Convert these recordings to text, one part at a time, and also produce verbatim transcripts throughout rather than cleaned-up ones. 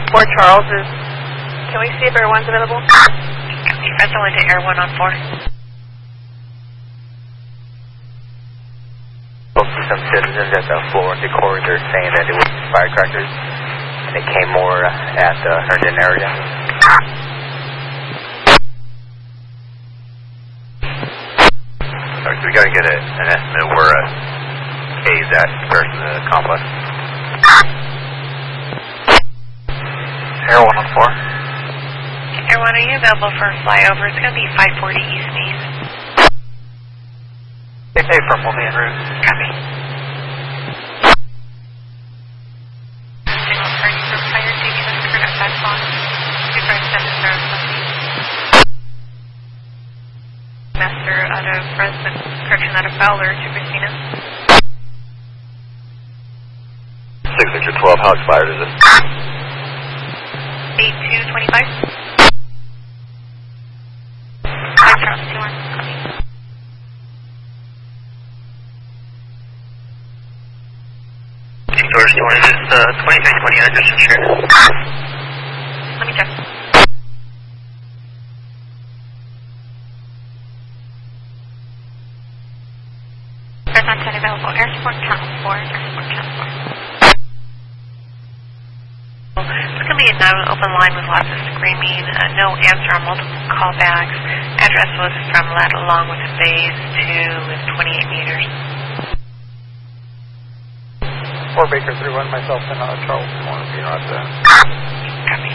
Fort Charles is, can we see if Air one's available? Copy. Resonate to Air one on four. Spoke to some citizens at the Florida corridor saying that it was firecrackers, and it came more at the Herndon area. Sorry, so we got to get a, an estimate of where a K is at compared to the complex. Air one on four. Air one, are you available for a flyover? It's going to be five forty East Main. Hey, Purple Man Route. Copy. Signal party for fire taking us through at five o'clock. two five seven zero seven. Master out of Fresno, correction out of Fowler to Christina. six six twelve, how expired is it? eight two twenty-five. five Charles two one. Copy. George, do you want to just uh, twenty-three twenty address and share? Let me check. There's not ten available. Air support channel four. Air support channel four. It's going to be a non-open line with lots of screaming. Uh, no answer on multiple callbacks. Address was from Led along with phase two with twenty-eight meters. Four Baker three one, myself and uh, Charles one, you know, at the... Copy.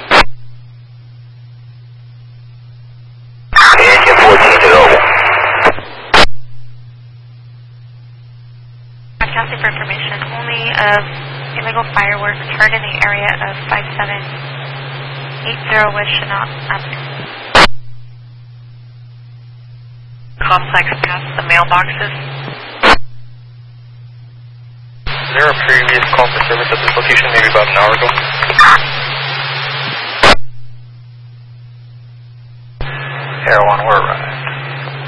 Engine fourteen available. Broadcasting for information only of illegal fireworks heard in the area of five seven eight zero West Chenault Avenue. Complex past the mailboxes. Is there a previous call for service at this location, maybe about an hour ago? Air one, we're running.